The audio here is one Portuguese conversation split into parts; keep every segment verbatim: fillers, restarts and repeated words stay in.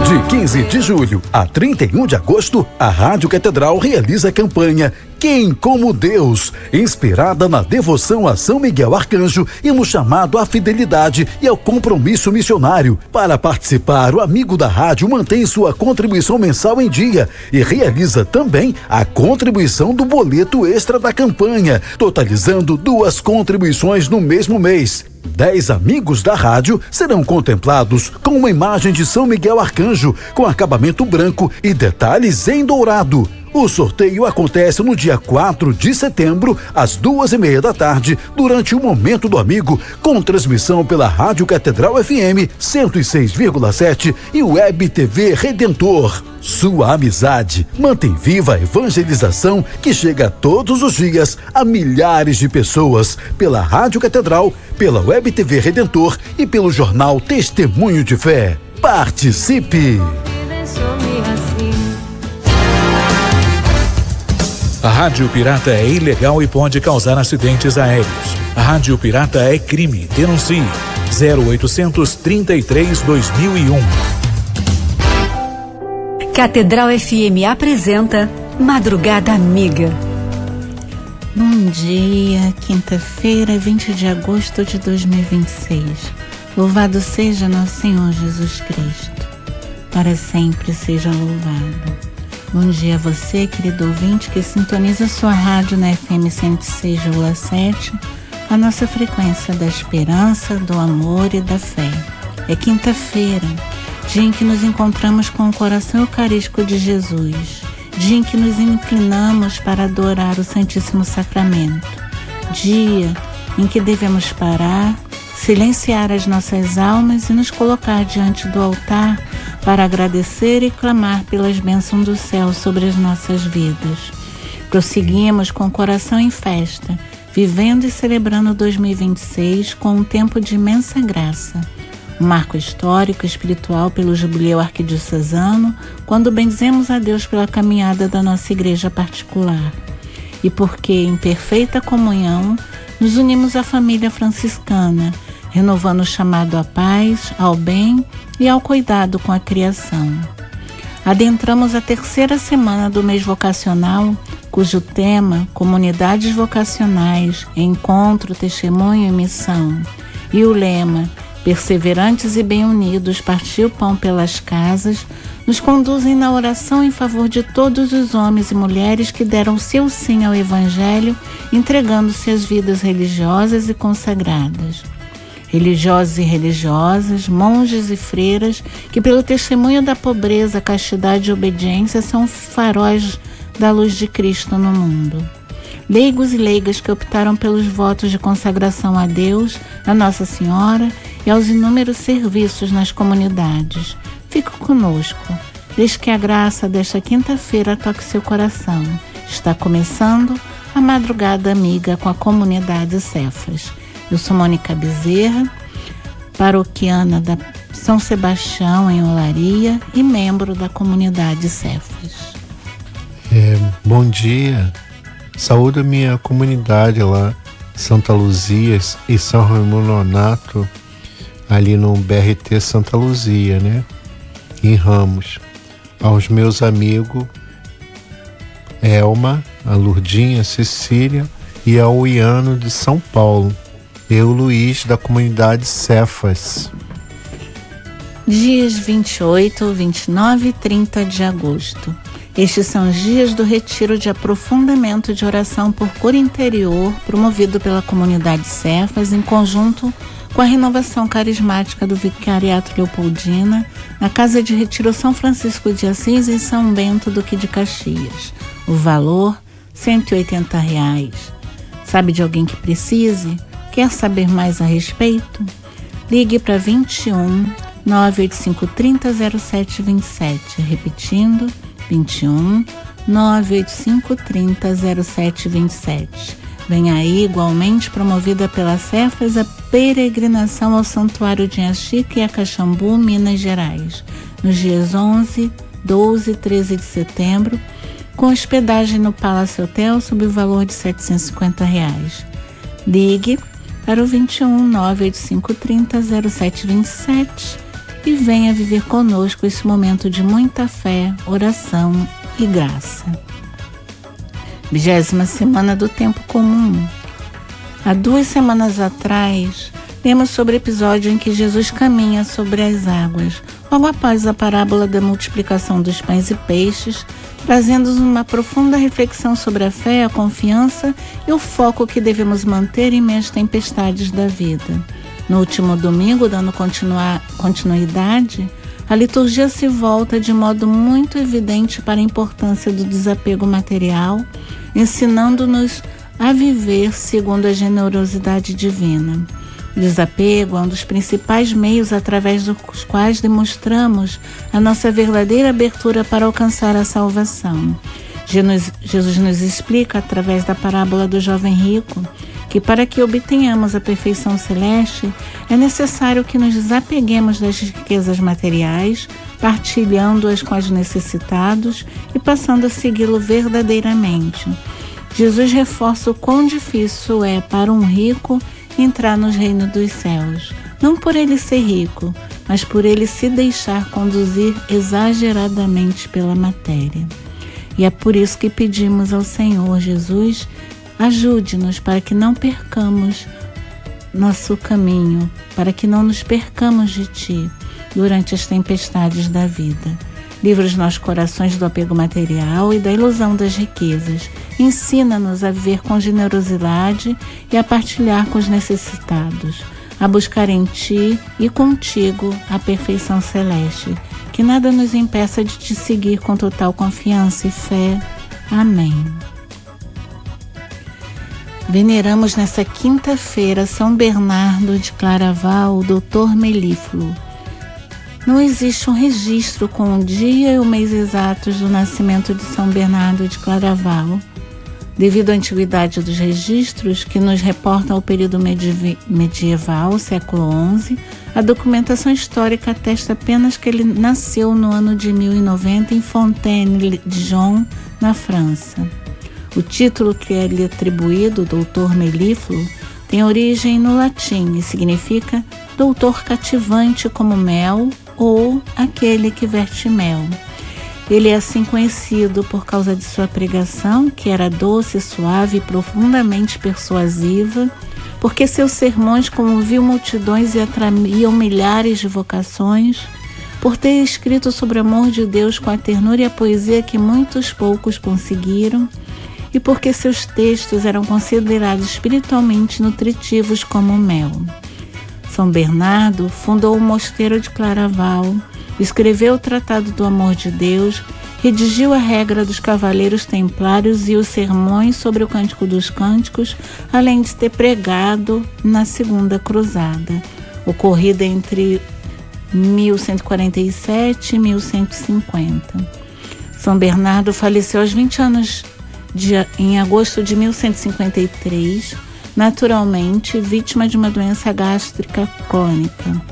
De quinze de julho a trinta e um de agosto, a Rádio Catedral realiza a campanha Quem como Deus, inspirada na devoção a São Miguel Arcanjo e no chamado à fidelidade e ao compromisso missionário. Para participar, o amigo da rádio mantém sua contribuição mensal em dia e realiza também a contribuição do boleto extra da campanha, totalizando duas contribuições no mesmo mês. Dez amigos da rádio serão contemplados com uma imagem de São Miguel Arcanjo com acabamento branco e detalhes em dourado. O sorteio acontece no dia quatro de setembro, às duas e meia da tarde, durante o Momento do Amigo, com transmissão pela Rádio Catedral F M cento e seis vírgula sete e Web T V Redentor. Sua amizade mantém viva a evangelização que chega todos os dias a milhares de pessoas pela Rádio Catedral, pela Web T V Redentor e pelo jornal Testemunho de Fé. Participe! A Rádio Pirata é ilegal e pode causar acidentes aéreos. A Rádio Pirata é crime. Denuncie. zero oitocentos, trinta e três, dois mil e um. Catedral F M apresenta Madrugada Amiga. Bom dia, quinta-feira, vinte de agosto de dois mil e vinte e seis. Louvado seja nosso Senhor Jesus Cristo. Para sempre seja louvado. Bom dia a você, querido ouvinte, que sintoniza sua rádio na F M cento e seis vírgula sete, a nossa frequência da esperança, do amor e da fé. É quinta-feira, dia em que nos encontramos com o coração eucarístico de Jesus, dia em que nos inclinamos para adorar o Santíssimo Sacramento, dia em que devemos parar, silenciar as nossas almas e nos colocar diante do altar para agradecer e clamar pelas bênçãos do céu sobre as nossas vidas. Prosseguimos com o coração em festa, vivendo e celebrando dois mil e vinte e seis com um tempo de imensa graça. Um marco histórico e espiritual pelo jubileu arquidiocesano, quando bendizemos a Deus pela caminhada da nossa igreja particular. E porque, em perfeita comunhão, nos unimos à família franciscana, renovando o chamado à paz, ao bem e ao cuidado com a criação. Adentramos a terceira semana do mês vocacional, cujo tema, comunidades vocacionais, encontro, testemunho e missão, e o lema, perseverantes e bem unidos, partir o pão pelas casas, nos conduzem na oração em favor de todos os homens e mulheres que deram seu sim ao Evangelho, entregando-se às vidas religiosas e consagradas. Religiosos e religiosas, monges e freiras, que pelo testemunho da pobreza, castidade e obediência são faróis da luz de Cristo no mundo. Leigos e leigas que optaram pelos votos de consagração a Deus, a Nossa Senhora e aos inúmeros serviços nas comunidades. Fique conosco. Deixe que a graça desta quinta-feira toque seu coração. Está começando a Madrugada Amiga com a comunidade Cefas. Eu sou Mônica Bezerra, paroquiana da São Sebastião, em Olaria, e membro da comunidade Cefas. É, bom dia. Saúdo a minha comunidade lá, Santa Luzia e São Raimundo Nonato, ali no B R T Santa Luzia, né? Em Ramos. Aos meus amigos Elma, a Lurdinha, a Cecília e ao Iano de São Paulo. Eu, Luiz, da comunidade Cefas. Dias vinte e oito, vinte e nove e trinta de agosto. Estes são os dias do retiro de aprofundamento de oração por cura interior, promovido pela comunidade Cefas, em conjunto com a renovação carismática do Vicariato Leopoldina, na Casa de Retiro São Francisco de Assis, em São Bento, Duque de Caxias. O valor, cento e oitenta reais. Sabe de alguém que precise? Quer saber mais a respeito? Ligue para vinte e um, nove oito cinco, trinta, zero sete vinte e sete. Repetindo, vinte e um, nove oito cinco, trinta, zero sete vinte e sete. Vem aí, igualmente promovida pela Cefas, a peregrinação ao Santuário de Anchieta e a Caxambu, Minas Gerais, nos dias onze, doze e treze de setembro, com hospedagem no Palace Hotel sob o valor de setecentos e cinquenta reais. Ligue para o vinte e um, nove oito cinco, trinta, zero sete vinte e sete e venha viver conosco esse momento de muita fé, oração e graça. Vigésima semana do tempo comum. Há duas semanas atrás, lemos sobre o episódio em que Jesus caminha sobre as águas, logo após a parábola da multiplicação dos pães e peixes, trazendo-nos uma profunda reflexão sobre a fé, a confiança e o foco que devemos manter em meio às tempestades da vida. No último domingo, dando continuar, continuidade, a liturgia se volta de modo muito evidente para a importância do desapego material, ensinando-nos a viver segundo a generosidade divina. O desapego é um dos principais meios através dos quais demonstramos a nossa verdadeira abertura para alcançar a salvação. Jesus nos explica, através da parábola do jovem rico, que para que obtenhamos a perfeição celeste, é necessário que nos desapeguemos das riquezas materiais, partilhando-as com os necessitados e passando a segui-lo verdadeiramente. Jesus reforça o quão difícil é para um rico entrar no reino dos céus, não por ele ser rico, mas por ele se deixar conduzir exageradamente pela matéria. E é por isso que pedimos ao Senhor Jesus, ajude-nos para que não percamos nosso caminho, para que não nos percamos de Ti durante as tempestades da vida. Livra os nossos corações do apego material e da ilusão das riquezas. Ensina-nos a viver com generosidade e a partilhar com os necessitados, a buscar em Ti e contigo a perfeição celeste. Que nada nos impeça de Te seguir com total confiança e fé. Amém. Veneramos nessa quinta-feira São Bernardo de Claraval, o doutor Melífluo. Não existe um registro com o dia e o mês exatos do nascimento de São Bernardo de Claraval. Devido à antiguidade dos registros, que nos reportam o período medieval, século onze, a documentação histórica atesta apenas que ele nasceu no ano de mil e noventa em Fontaine-Dijon, na França. O título que é lhe atribuído, doutor Melífluo, tem origem no latim e significa doutor cativante como mel ou aquele que verte mel. Ele é assim conhecido por causa de sua pregação, que era doce, suave e profundamente persuasiva, porque seus sermões comoviam multidões e atraíam milhares de vocações, por ter escrito sobre o amor de Deus com a ternura e a poesia que muitos poucos conseguiram, e porque seus textos eram considerados espiritualmente nutritivos como mel. São Bernardo fundou o mosteiro de Claraval, escreveu o Tratado do Amor de Deus, redigiu a regra dos Cavaleiros Templários e os sermões sobre o Cântico dos Cânticos, além de ter pregado na Segunda Cruzada, ocorrida entre mil cento e quarenta e sete e mil cento e cinquenta. São Bernardo faleceu aos vinte anos de, em agosto de mil cento e cinquenta e três, naturalmente vítima de uma doença gástrica crônica.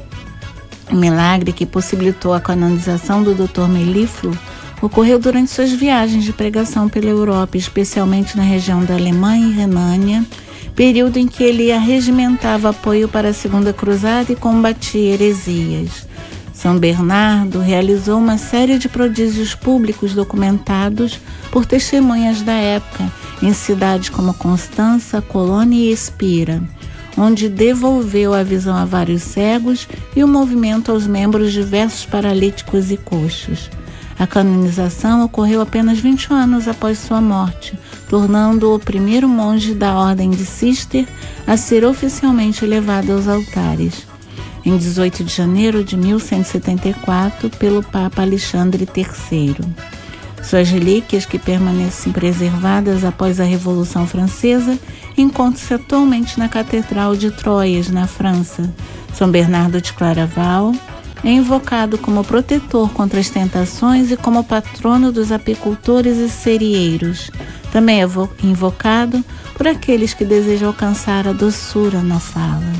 O milagre que possibilitou a canonização do doutor Melífluo ocorreu durante suas viagens de pregação pela Europa, especialmente na região da Alemanha e Renânia, período em que ele arregimentava apoio para a Segunda Cruzada e combatia heresias. São Bernardo realizou uma série de prodígios públicos documentados por testemunhas da época, em cidades como Constança, Colônia e Espira, onde devolveu a visão a vários cegos e o movimento aos membros de diversos paralíticos e coxos. A canonização ocorreu apenas vinte anos após sua morte, tornando-o o primeiro monge da Ordem de Cister a ser oficialmente elevado aos altares. Em dezoito de janeiro de mil cento e setenta e quatro, pelo Papa Alexandre terceiro. Suas relíquias, que permanecem preservadas após a Revolução Francesa, encontram-se atualmente na Catedral de Troyes, na França. São Bernardo de Claraval é invocado como protetor contra as tentações e como patrono dos apicultores e cerieiros. Também é invocado por aqueles que desejam alcançar a doçura na fala.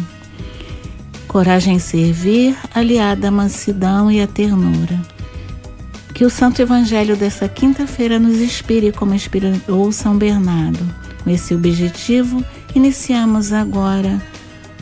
Coragem em servir, aliada à mansidão e à ternura. Que o Santo Evangelho dessa quinta-feira nos inspire como inspirou São Bernardo. Com esse objetivo, iniciamos agora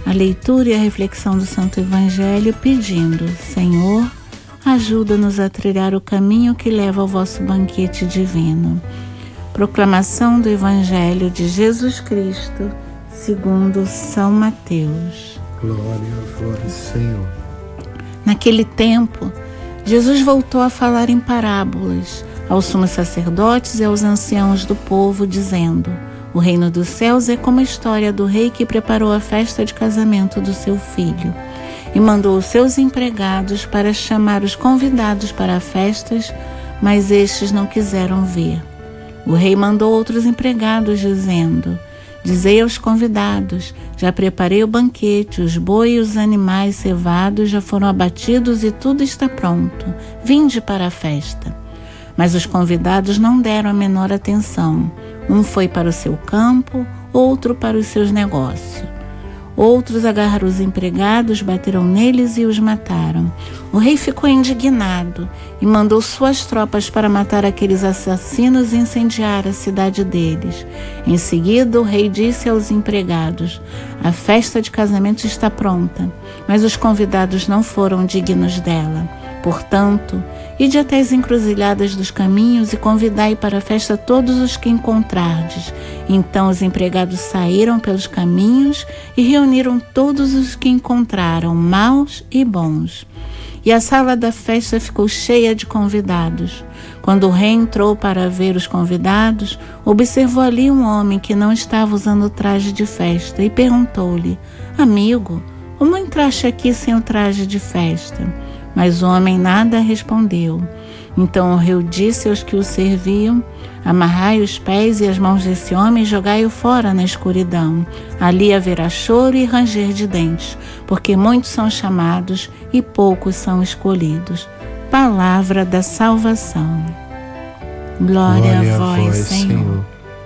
a leitura e a reflexão do Santo Evangelho, pedindo: Senhor, ajuda-nos a trilhar o caminho que leva ao vosso banquete divino. Proclamação do Evangelho de Jesus Cristo, segundo São Mateus. Glória a vós, Senhor. Naquele tempo, Jesus voltou a falar em parábolas aos sumos sacerdotes e aos anciãos do povo, dizendo: o reino dos céus é como a história do rei que preparou a festa de casamento do seu filho e mandou os seus empregados para chamar os convidados para festas, mas estes não quiseram vir. O rei mandou outros empregados, dizendo: dizei aos convidados: já preparei o banquete, os bois e os animais cevados já foram abatidos e tudo está pronto. Vinde para a festa. Mas os convidados não deram a menor atenção. Um foi para o seu campo, outro para os seus negócios. Outros agarraram os empregados, bateram neles e os mataram. O rei ficou indignado e mandou suas tropas para matar aqueles assassinos e incendiar a cidade deles. Em seguida, o rei disse aos empregados: a festa de casamento está pronta, mas os convidados não foram dignos dela. Portanto, ide até as encruzilhadas dos caminhos e convidai para a festa todos os que encontrardes. Então os empregados saíram pelos caminhos e reuniram todos os que encontraram, maus e bons. E a sala da festa ficou cheia de convidados. Quando o rei entrou para ver os convidados, observou ali um homem que não estava usando traje de festa e perguntou-lhe: amigo, como entraste aqui sem o traje de festa? Mas o homem nada respondeu. Então o rei disse aos que o serviam: amarrai os pés e as mãos desse homem e jogai-o fora na escuridão. Ali haverá choro e ranger de dentes, porque muitos são chamados e poucos são escolhidos. Palavra da salvação. Glória, Glória a vós, vós Senhor. Senhor.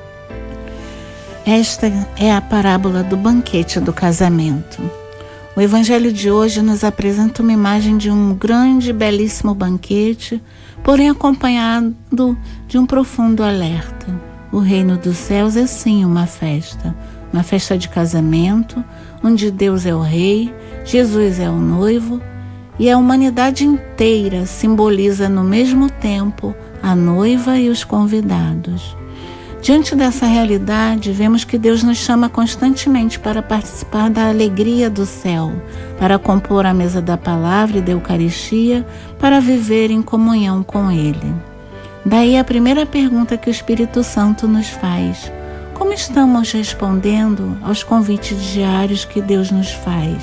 Esta é a parábola do banquete do casamento. O Evangelho de hoje nos apresenta uma imagem de um grande e belíssimo banquete, porém acompanhado de um profundo alerta. O reino dos céus é sim uma festa, uma festa de casamento, onde Deus é o rei, Jesus é o noivo e a humanidade inteira simboliza no mesmo tempo a noiva e os convidados. Diante dessa realidade, vemos que Deus nos chama constantemente para participar da alegria do céu, para compor a mesa da palavra e da Eucaristia, para viver em comunhão com Ele. Daí a primeira pergunta que o Espírito Santo nos faz: como estamos respondendo aos convites diários que Deus nos faz?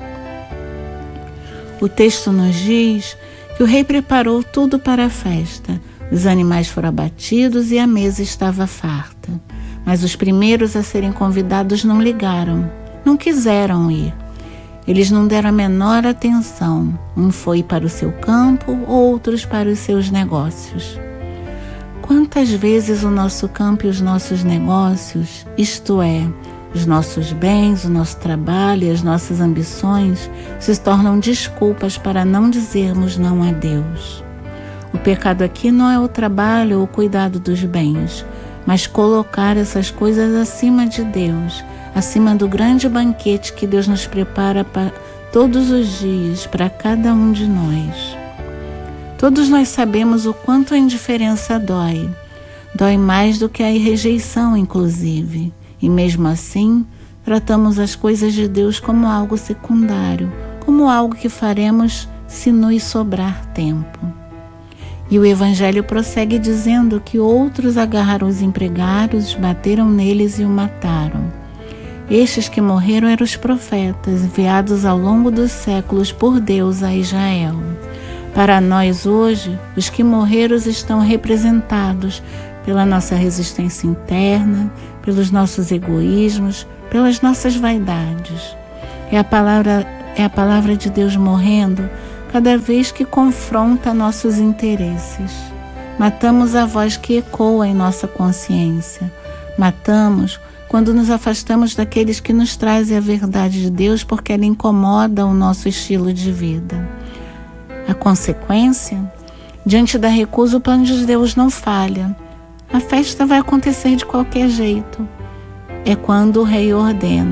O texto nos diz que o rei preparou tudo para a festa. Os animais foram abatidos e a mesa estava farta. Mas os primeiros a serem convidados não ligaram, não quiseram ir. Eles não deram a menor atenção. Um foi para o seu campo, outros para os seus negócios. Quantas vezes o nosso campo e os nossos negócios, isto é, os nossos bens, o nosso trabalho e as nossas ambições, se tornam desculpas para não dizermos não a Deus? O pecado aqui não é o trabalho ou o cuidado dos bens, mas colocar essas coisas acima de Deus, acima do grande banquete que Deus nos prepara para todos os dias, para cada um de nós. Todos nós sabemos o quanto a indiferença dói. Dói mais do que a rejeição, inclusive. E mesmo assim, tratamos as coisas de Deus como algo secundário, como algo que faremos se nos sobrar tempo. E o Evangelho prossegue dizendo que outros agarraram os empregados, bateram neles e o mataram. Estes que morreram eram os profetas, enviados ao longo dos séculos por Deus a Israel. Para nós hoje, os que morreram estão representados pela nossa resistência interna, pelos nossos egoísmos, pelas nossas vaidades. É a palavra, é a palavra de Deus morrendo cada vez que confronta nossos interesses. Matamos a voz que ecoa em nossa consciência. Matamos quando nos afastamos daqueles que nos trazem a verdade de Deus porque ela incomoda o nosso estilo de vida. A consequência? Diante da recusa, o plano de Deus não falha. A festa vai acontecer de qualquer jeito. É quando o rei ordena: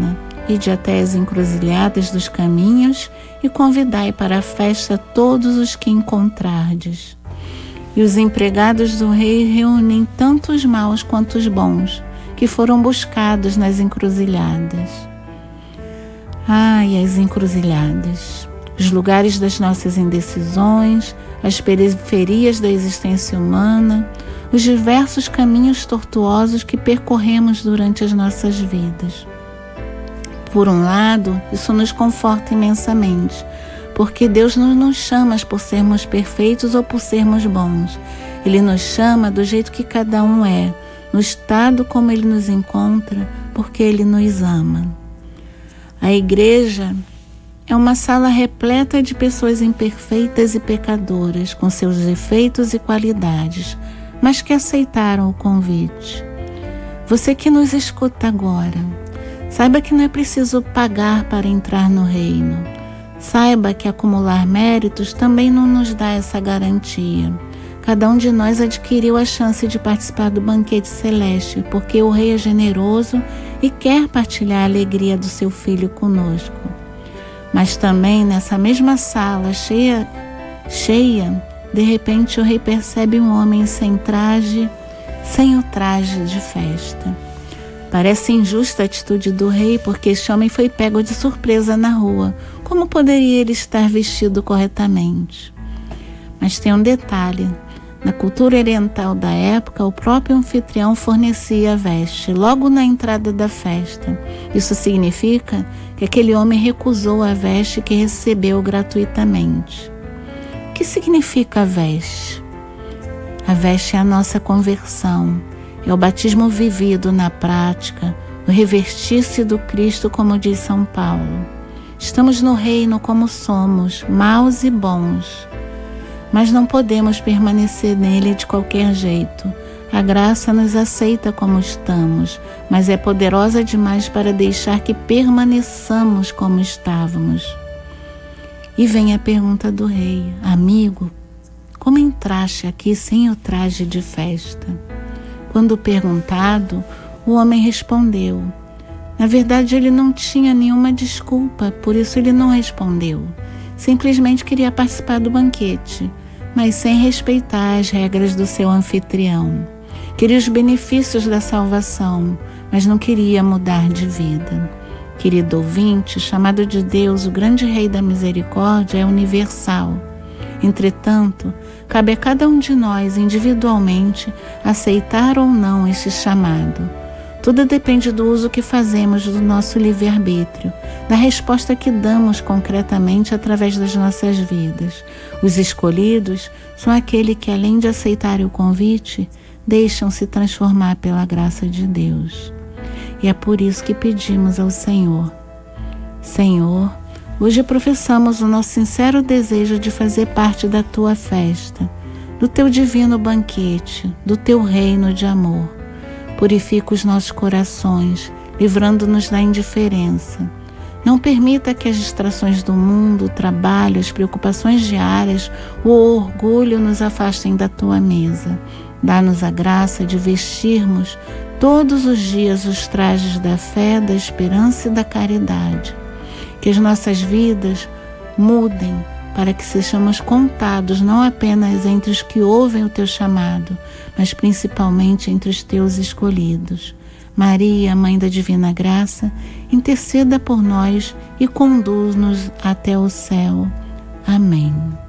ide até as encruzilhadas dos caminhos e convidai para a festa todos os que encontrardes. E os empregados do rei reúnem tanto os maus quanto os bons, que foram buscados nas encruzilhadas. Ai, as encruzilhadas, os lugares das nossas indecisões, as periferias da existência humana, os diversos caminhos tortuosos que percorremos durante as nossas vidas. Por um lado, isso nos conforta imensamente, porque Deus não nos chama por sermos perfeitos ou por sermos bons. Ele nos chama do jeito que cada um é, no estado como Ele nos encontra, porque Ele nos ama. A igreja é uma sala repleta de pessoas imperfeitas e pecadoras, com seus defeitos e qualidades, mas que aceitaram o convite. Você que nos escuta agora, saiba que não é preciso pagar para entrar no reino. Saiba que acumular méritos também não nos dá essa garantia. Cada um de nós adquiriu a chance de participar do banquete celeste, porque o Rei é generoso e quer partilhar a alegria do seu Filho conosco. Mas também nessa mesma sala cheia, cheia, de repente o Rei percebe um homem sem traje, sem o traje de festa. Parece injusta a atitude do rei, porque este homem foi pego de surpresa na rua. Como poderia ele estar vestido corretamente? Mas tem um detalhe. Na cultura oriental da época, o próprio anfitrião fornecia a veste logo na entrada da festa. Isso significa que aquele homem recusou a veste que recebeu gratuitamente. O que significa a veste? A veste é a nossa conversão. É o batismo vivido na prática, o revestir-se do Cristo, como diz São Paulo. Estamos no reino como somos, maus e bons. Mas não podemos permanecer nele de qualquer jeito. A graça nos aceita como estamos, mas é poderosa demais para deixar que permaneçamos como estávamos. E vem a pergunta do rei: amigo, como entraste aqui sem o traje de festa? Quando perguntado, o homem respondeu. Na verdade, ele não tinha nenhuma desculpa, por isso ele não respondeu. Simplesmente queria participar do banquete, mas sem respeitar as regras do seu anfitrião. Queria os benefícios da salvação, mas não queria mudar de vida. Querido ouvinte, chamado de Deus, o grande Rei da Misericórdia, é universal. Entretanto, cabe a cada um de nós, individualmente, aceitar ou não este chamado. Tudo depende do uso que fazemos do nosso livre-arbítrio, da resposta que damos concretamente através das nossas vidas. Os escolhidos são aqueles que, além de aceitarem o convite, deixam-se transformar pela graça de Deus. E é por isso que pedimos ao Senhor: Senhor, hoje professamos o nosso sincero desejo de fazer parte da Tua festa, do Teu divino banquete, do Teu reino de amor. Purifica os nossos corações, livrando-nos da indiferença. Não permita que as distrações do mundo, o trabalho, as preocupações diárias, o orgulho nos afastem da Tua mesa. Dá-nos a graça de vestirmos todos os dias os trajes da fé, da esperança e da caridade. Que as nossas vidas mudem para que sejamos contados não apenas entre os que ouvem o Teu chamado, mas principalmente entre os Teus escolhidos. Maria, Mãe da Divina Graça, interceda por nós e conduz-nos até o céu. Amém.